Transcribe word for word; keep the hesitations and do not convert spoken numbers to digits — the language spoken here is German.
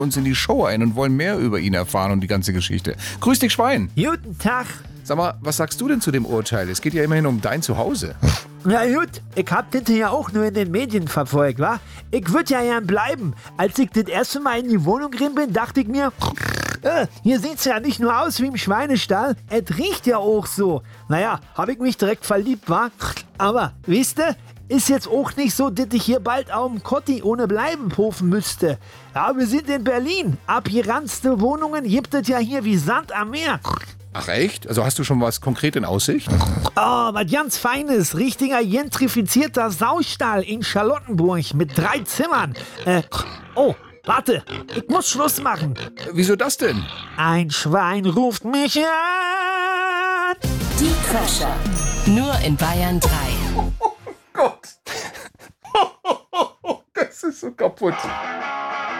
uns in die Show ein und wollen mehr über ihn erfahren und die ganze Geschichte. Grüß dich, Schwein. Guten Tag. Sag mal, was sagst du denn zu dem Urteil? Es geht ja immerhin um dein Zuhause. Ja gut, ich hab das ja auch nur in den Medien verfolgt, wa? Ich würd ja gern bleiben. Als ich das erste Mal in die Wohnung drin bin, dachte ich mir, äh, hier sieht's ja nicht nur aus wie im Schweinestall, es riecht ja auch so. Naja, hab ich mich direkt verliebt, wa? Aber, wisst ihr, ist jetzt auch nicht so, dass ich hier bald auf dem Kotti ohne Bleiben pofen müsste. Ja, wir sind in Berlin. Abgeranzte Wohnungen gibt es ja hier wie Sand am Meer. Ach echt? Also hast du schon was konkret in Aussicht? Oh, was ganz Feines. Richtiger gentrifizierter Saustall in Charlottenburg mit drei Zimmern. Äh, oh, warte. Ich muss Schluss machen. Wieso das denn? Ein Schwein ruft mich an. Die Crasher. Nur in Bayern drei. Oh Gott. Das ist so kaputt.